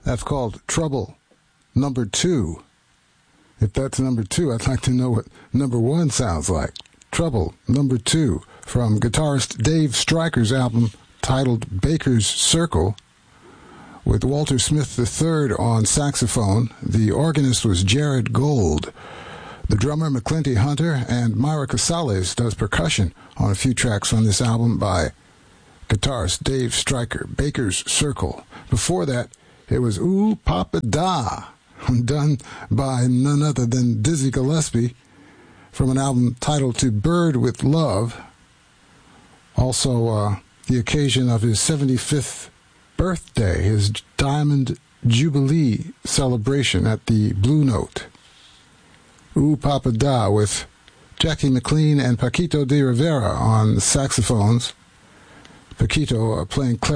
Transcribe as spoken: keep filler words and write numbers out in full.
That's called Trouble Number Two. If that's number two, I'd like to know what number one sounds like. Trouble Number Two from guitarist Dave Stryker's album titled Baker's Circle, with Walter Smith the third on saxophone. The organist was Jared Gold. The drummer, McClinty Hunter, and Myra Casales does percussion on a few tracks on this album by guitarist Dave Stryker, Baker's Circle. Before that, it was Ooh Papa Da, done by none other than Dizzy Gillespie from an album titled To Bird With Love. Also, uh, the occasion of his seventy-fifth birthday, his Diamond Jubilee celebration at the Blue Note. Ooh Papa Da with Jackie McLean and Paquito de Rivera on saxophones. Paquito uh, playing clarinet.